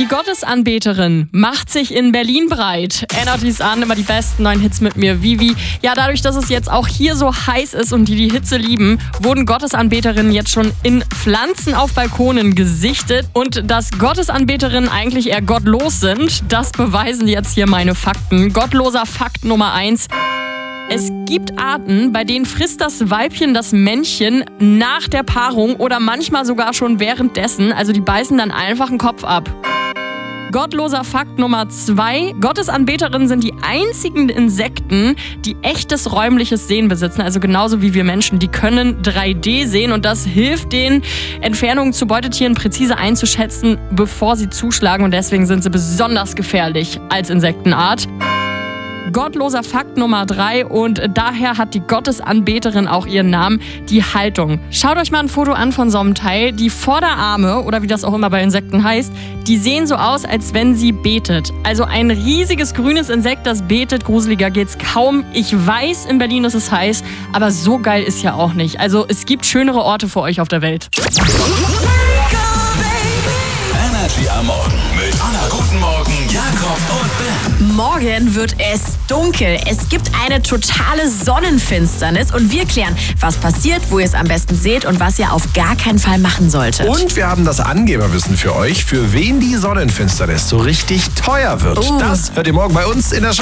Die Gottesanbeterin macht sich in Berlin breit. Energy's an, immer die besten neuen Hits mit mir, Vivi. Ja, dadurch, dass es jetzt auch hier so heiß ist und die Hitze lieben, wurden Gottesanbeterinnen jetzt schon in Pflanzen auf Balkonen gesichtet. Und dass Gottesanbeterinnen eigentlich eher gottlos sind, das beweisen jetzt hier meine Fakten. Gottloser Fakt Nummer 1. Es gibt Arten, bei denen frisst das Weibchen das Männchen nach der Paarung oder manchmal sogar schon währenddessen. Also die beißen dann einfach den Kopf ab. Gottloser Fakt Nummer 2. Gottesanbeterinnen sind die einzigen Insekten, die echtes räumliches Sehen besitzen. Also genauso wie wir Menschen. Die können 3D sehen und das hilft denen, Entfernungen zu Beutetieren präzise einzuschätzen, bevor sie zuschlagen. Und deswegen sind sie besonders gefährlich als Insektenart. Gottloser Fakt Nummer 3 und daher hat die Gottesanbeterin auch ihren Namen, die Haltung. Schaut euch mal ein Foto an von so einem Teil. Die Vorderarme, oder wie das auch immer bei Insekten heißt, die sehen so aus, als wenn sie betet. Also ein riesiges grünes Insekt, das betet. Gruseliger geht's kaum. Ich weiß, in Berlin ist es heiß, aber so geil ist ja auch nicht. Also es gibt schönere Orte für euch auf der Welt. Energy am Morgen mit Anna. Guten Morgen, Jakob und Ben. Morgen wird es dunkel. Es gibt eine totale Sonnenfinsternis und wir klären, was passiert, wo ihr es am besten seht und was ihr auf gar keinen Fall machen solltet. Und wir haben das Angeberwissen für euch, für wen die Sonnenfinsternis so richtig teuer wird. Das hört ihr morgen bei uns in der Show.